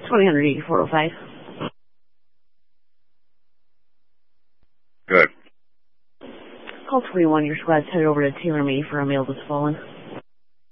208405. Good. Call 21, your squad's headed over to Taylor May for a male that's fallen.